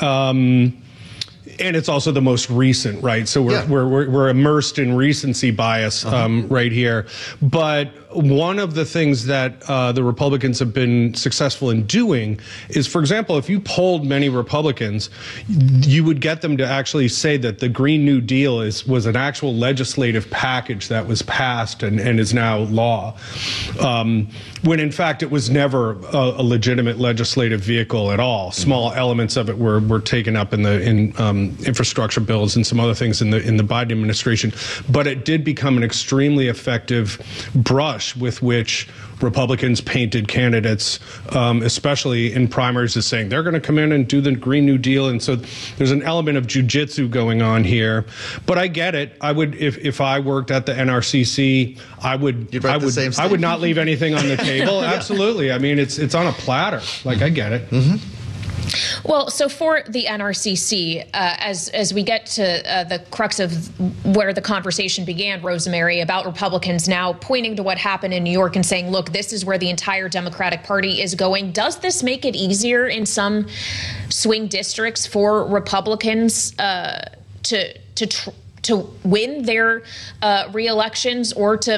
And it's also the most recent, right? So we're immersed in recency bias right here. But one of the things that the Republicans have been successful in doing is, for example, if you polled many Republicans, you would get them to actually say that the Green New Deal was an actual legislative package that was passed and is now law, when in fact it was never a legitimate legislative vehicle at all. Small elements of it were taken up in infrastructure bills and some other things in the Biden administration, but it did become an extremely effective brush with which Republicans painted candidates, especially in primaries, as saying they're going to come in and do the Green New Deal. And so there's an element of jujitsu going on here. But I get it. I would, if I worked at the NRCC, I would not leave anything on the table. Absolutely. I mean, it's on a platter. Like, I get it.
Well, so for the NRCC, as we get to the crux of where the conversation began, Rosemary, about Republicans now pointing to what happened in New York and saying, look, this is where the entire Democratic Party is going. Does this make it easier in some swing districts for Republicans to win their re-elections or to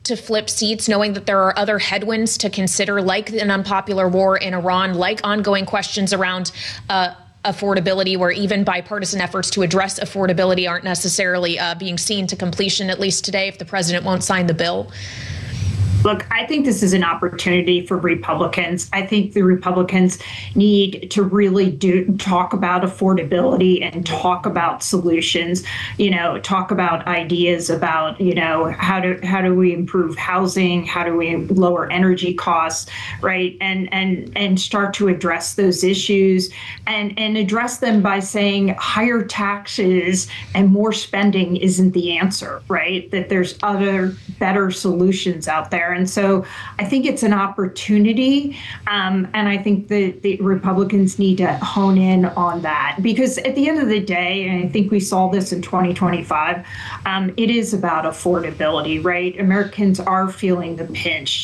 to flip seats, knowing that there are other headwinds to consider, like an unpopular war in Iran, like ongoing questions around affordability, where even bipartisan efforts to address affordability aren't necessarily being seen to completion, at least today, if the president won't sign the bill?
Look, I think this is an opportunity for Republicans. I think the Republicans need to really talk about affordability and talk about solutions, talk about ideas about, how do we improve housing? How do we lower energy costs, right? And start to address those issues and address them by saying higher taxes and more spending isn't the answer, right? That there's other better solutions out there. And so I think it's an opportunity. And I think the Republicans need to hone in on that, because at the end of the day, and I think we saw this in 2025, it is about affordability, right? Americans are feeling the pinch,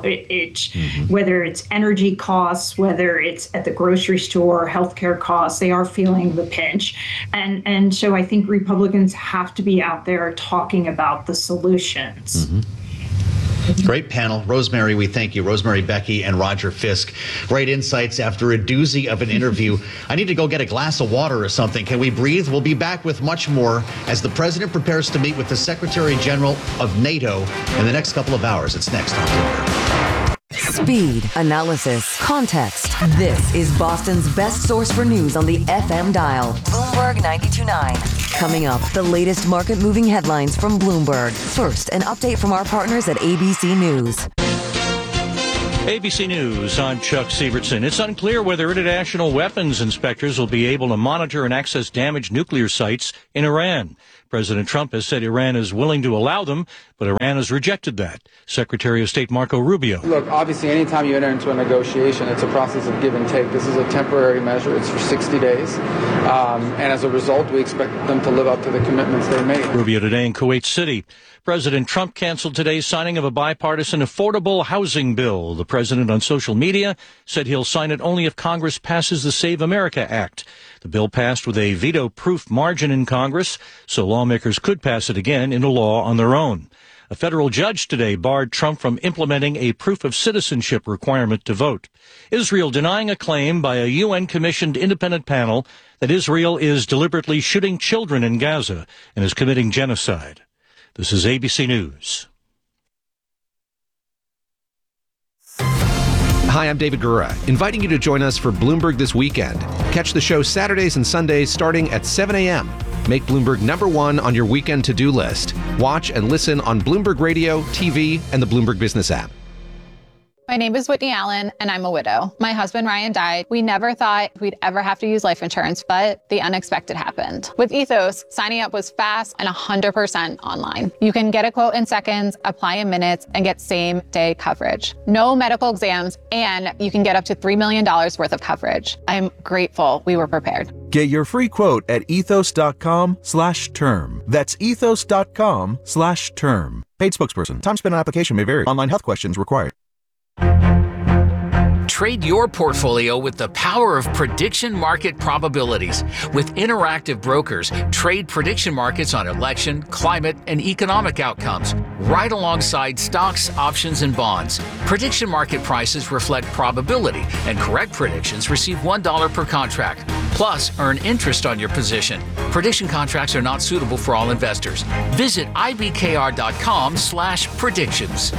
whether it's energy costs, whether it's at the grocery store, healthcare costs, they are feeling the pinch. And so I think Republicans have to be out there talking about the solutions.
Mm-hmm. Great panel. Rosemary, we thank you. Rosemary Becky and Roger Fisk. Great insights after a doozy of an interview. I need to go get a glass of water or something. Can we breathe? We'll be back with much more as the president prepares to meet with the Secretary General of NATO in the next couple of hours. It's next on Bloomberg.
Speed, analysis, context. This is Boston's best source for news on the FM dial. Bloomberg 92.9. Coming up, the latest market-moving headlines from Bloomberg. First, an update from our partners at ABC News.
ABC News, I'm Chuck Sievertson. It's unclear whether international weapons inspectors will be able to monitor and access damaged nuclear sites in Iran. President Trump has said Iran is willing to allow them, but Iran has rejected that. Secretary of State Marco Rubio.
Look, obviously, anytime you enter into a negotiation, it's a process of give and take. This is a temporary measure. It's for 60 days. And as a result, we expect them to live up to the commitments they made.
Rubio today in Kuwait City. President Trump canceled today's signing of a bipartisan affordable housing bill. The president on social media said he'll sign it only if Congress passes the Save America Act. The bill passed with a veto-proof margin in Congress, so lawmakers could pass it again into law on their own. A federal judge today barred Trump from implementing a proof of citizenship requirement to vote. Israel denying a claim by a UN-commissioned independent panel that Israel is deliberately shooting children in Gaza and is committing genocide. This is ABC News.
Hi, I'm David Gura, inviting you to join us for Bloomberg This Weekend. Catch the show Saturdays and Sundays starting at 7 a.m. Make Bloomberg #1 on your weekend to-do list. Watch and listen on Bloomberg Radio, TV, and the Bloomberg Business app.
My name is Whitney Allen, and I'm a widow. My husband, Ryan, died. We never thought we'd ever have to use life insurance, but the unexpected happened. With Ethos, signing up was fast and 100% online. You can get a quote in seconds, apply in minutes, and get same-day coverage. No medical exams, and you can get up to $3 million worth of coverage. I'm grateful we were prepared.
Get your free quote at ethos.com/term. That's ethos.com/term. Paid spokesperson. Time spent on application may vary. Online health questions required.
Trade your portfolio with the power of prediction market probabilities. With Interactive Brokers, trade prediction markets on election, climate, and economic outcomes, right alongside stocks, options, and bonds. Prediction market prices reflect probability, and correct predictions receive $1 per contract. Plus, earn interest on your position. Prediction contracts are not suitable for all investors. Visit ibkr.com/predictions.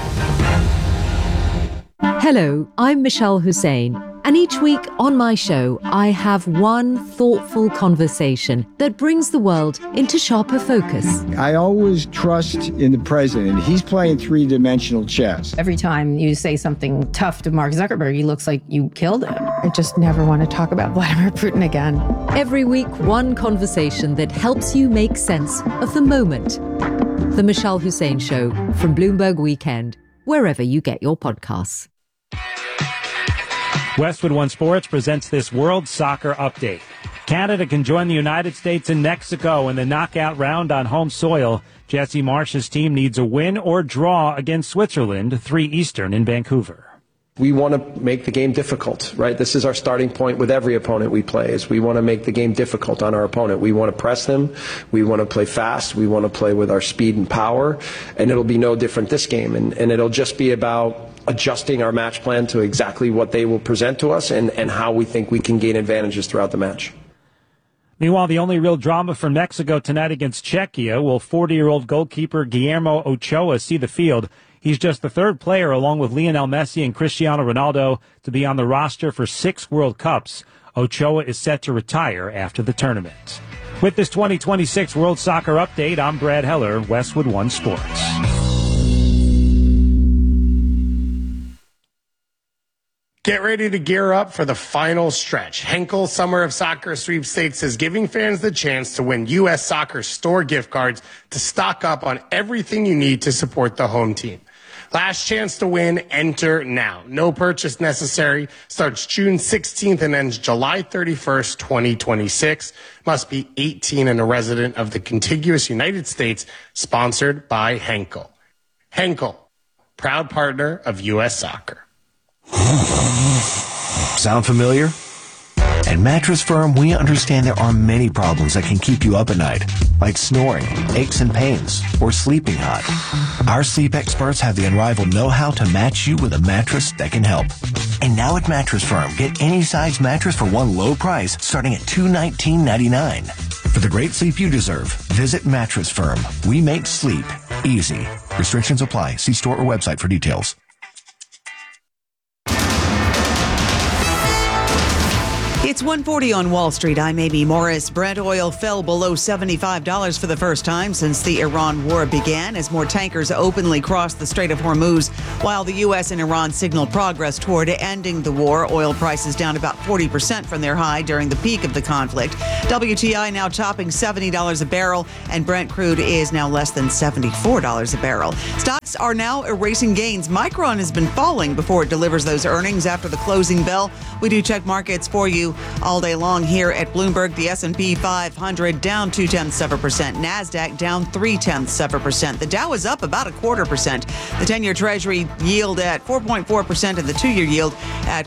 Hello, I'm Michelle Hussein, and each week on my show, I have one thoughtful conversation that brings the world into sharper focus.
I always trust in the president. He's playing three-dimensional chess.
Every time you say something tough to Mark Zuckerberg, he looks like you killed him. I just never want to talk about Vladimir Putin again.
Every week, one conversation that helps you make sense of the moment. The Michelle Hussein Show from Bloomberg Weekend, wherever you get your podcasts.
Westwood One Sports presents this World Soccer Update. Canada can join the United States and Mexico in the knockout round on home soil. Jesse Marsh's team needs a win or draw against Switzerland, 3 Eastern in Vancouver.
We want to make the game difficult, right? This is our starting point with every opponent we play, is we want to make the game difficult on our opponent. We want to press them. We want to play fast. We want to play with our speed and power. And it'll be no different this game. And it'll just be about adjusting our match plan to exactly what they will present to us and how we think we can gain advantages throughout the match.
Meanwhile, the only real drama for Mexico tonight against Czechia will 40-year-old goalkeeper Guillermo Ochoa see the field. He's just the third player, along with Lionel Messi and Cristiano Ronaldo, to be on the roster for 6 World Cups. Ochoa is set to retire after the tournament. With this 2026 World Soccer Update, I'm Brad Heller, Westwood One Sports.
Get ready to gear up for the final stretch. Henkel Summer of Soccer Sweepstakes is giving fans the chance to win U.S. Soccer store gift cards to stock up on everything you need to support the home team. Last chance to win, enter now. No purchase necessary. Starts June 16th and ends July 31st, 2026. Must be 18 and a resident of the contiguous United States. Sponsored by Henkel. Henkel, proud partner of U.S. Soccer.
Sound familiar? At Mattress Firm, we understand there are many problems that can keep you up at night, like snoring, aches and pains, or sleeping hot. Our sleep experts have the unrivaled know-how to match you with a mattress that can help. And now at Mattress Firm, get any size mattress for one low price, starting at $219.99. For the great sleep you deserve, visit Mattress Firm. We make sleep easy. Restrictions apply. See store or website for details.
It's 1:40 on Wall Street. I'm Amy Morris. Brent oil fell below $75 for the first time since the Iran war began as more tankers openly crossed the Strait of Hormuz. While the U.S. and Iran signaled progress toward ending the war, oil prices down about 40% from their high during the peak of the conflict. WTI now topping $70 a barrel, and Brent crude is now less than $74 a barrel. Stocks are now erasing gains. Micron has been falling before it delivers those earnings after the closing bell. We do check markets for you all day long here at Bloomberg. The S&P 500 down 0.2%. NASDAQ down 0.3%. The Dow is up about 0.25%. The 10-year Treasury yield at 4.4% and the 2-year yield at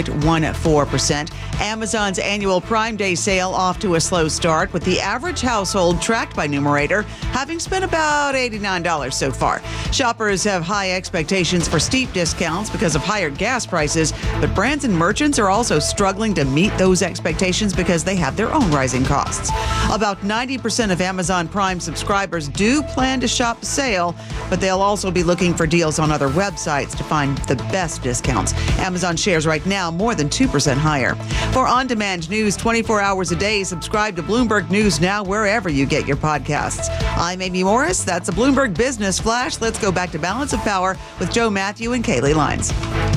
4.14%. Amazon's annual Prime Day sale off to a slow start, with the average household tracked by Numerator having spent about $89 so far. Shoppers have high expectations for steep discounts because of higher gas prices, but brands and merchants are also struggling to meet those expectations because they have their own rising costs. About 90% of Amazon Prime subscribers do plan to shop the sale, but they'll also be looking for deals on other websites to find the best discounts. Amazon shares right now more than 2% higher. For on-demand news 24 hours a day, subscribe to Bloomberg News Now wherever you get your podcasts. I'm Amy Morris. That's a Bloomberg Business Flash. Let's go back to Balance of Power with Joe Matthew and Kaylee Lines.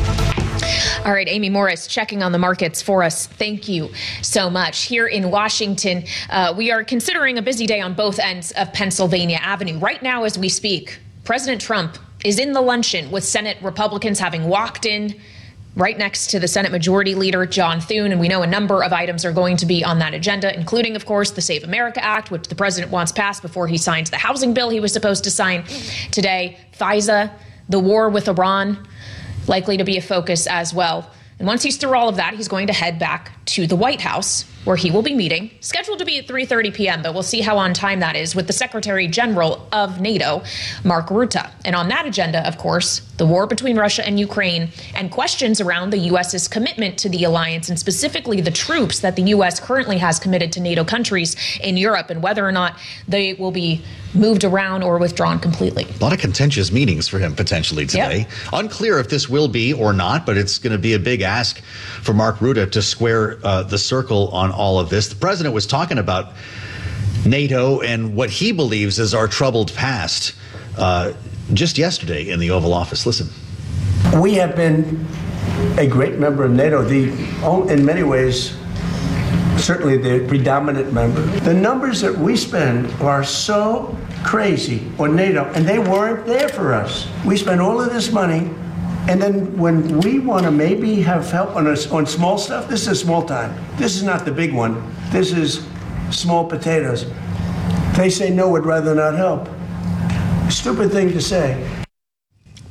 All right, Amy Morris checking on the markets for us. Thank you so much. Here in Washington, we are considering a busy day on both ends of Pennsylvania Avenue. Right now, as we speak, President Trump is in the luncheon with Senate Republicans, having walked in right next to the Senate Majority Leader, John Thune. And we know a number of items are going to be on that agenda, including, of course, the Save America Act, which the president wants passed before he signs the housing bill he was supposed to sign today. FISA, the war with Iran, likely to be a focus as well. And once he's through all of that, he's going to head back to the White House, where he will be meeting, scheduled to be at 3:30 p.m., but we'll see how on time that is, with the Secretary General of NATO, Mark Rutte. And on that agenda, of course, the war between Russia and Ukraine and questions around the U.S.'s commitment to the alliance, and specifically the troops that the U.S. currently has committed to NATO countries in Europe, and whether or not they will be moved around or withdrawn completely.
A lot of contentious meetings for him potentially today. Yep. Unclear if this will be or not, but it's going to be a big ask for Mark Rutte to square the circle on all of this. The president was talking about NATO and what he believes is our troubled past just yesterday in the Oval Office. Listen.
We have been a great member of NATO, in many ways, certainly the predominant member. The numbers that we spend are so crazy on NATO, and they weren't there for us. We spend all of this money, and then when we want to maybe have help on small stuff, this is small time. This is not the big one. This is small potatoes. They say no, would rather not help. Stupid thing to say.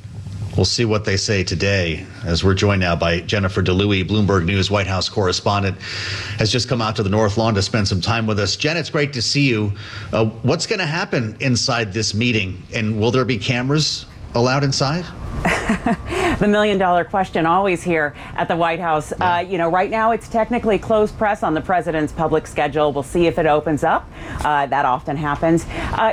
We'll see what they say today, as we're joined now by Jennifer DeLuey, Bloomberg News White House correspondent, has just come out to the North Lawn to spend some time with us. Jen, it's great to see you. What's going to happen inside this meeting, and will there be cameras allowed inside?
The million-dollar question always here at the White House. Right now it's technically closed press on the president's public schedule. We'll see if it opens up. That often happens.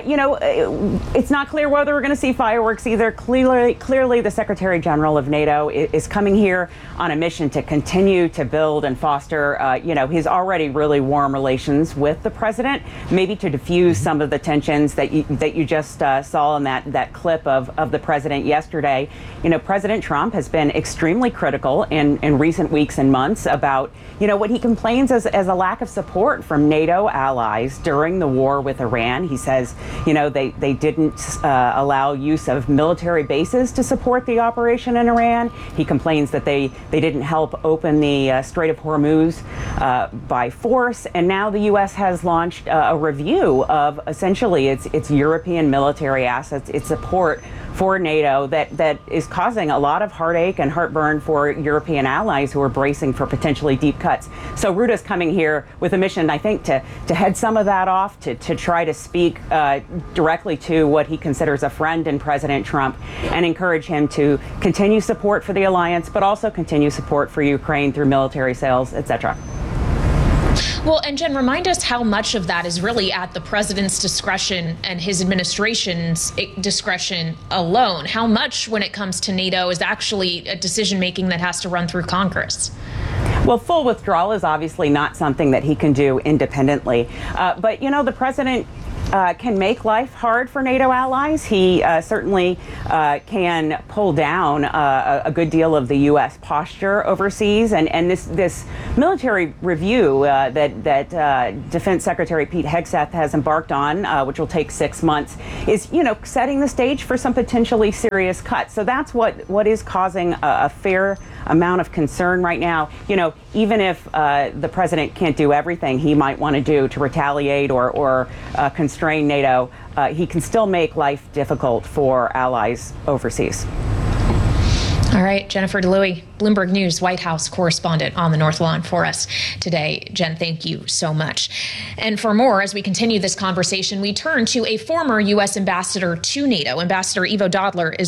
It's not clear whether we're going to see fireworks either. Clearly, the Secretary General of NATO is coming here on a mission to continue to build and foster, his already really warm relations with the president, maybe to diffuse some of the tensions that you just saw in that clip of the president yesterday. President Trump has been extremely critical in recent weeks and months about, what he complains as a lack of support from NATO allies during the war with Iran. He says, they didn't allow use of military bases to support the operation in Iran. He complains that they didn't help open the Strait of Hormuz by force. And now the U.S. has launched a review of essentially its European military assets, its support for NATO that is causing a lot of heartache and heartburn for European allies who are bracing for potentially deep cuts. So Ruta's coming here with a mission, I think, to head some of that off, to try to speak directly to what he considers a friend in President Trump and encourage him to continue support for the alliance, but also continue support for Ukraine through military sales, etc.
Well, and Jen, remind us how much of that is really at the president's discretion and his administration's discretion alone. How much, when it comes to NATO, is actually a decision-making that has to run through Congress?
Well, full withdrawal is obviously not something that he can do independently. But, the president can make life hard for NATO allies. He certainly can pull down a good deal of the U.S. posture overseas. And this military review that Defense Secretary Pete Hegseth has embarked on, which will take 6 months, is, setting the stage for some potentially serious cuts. So that's what is causing a fair amount of concern right now. Even if the president can't do everything he might want to do to retaliate or constrain NATO, he can still make life difficult for allies overseas.
All right, Jennifer DeLuey, Bloomberg News White House correspondent on the North Lawn for us today. Jen, thank you so much. And for more, as we continue this conversation, we turn to a former U.S. ambassador to NATO. Ambassador Ivo Dodler is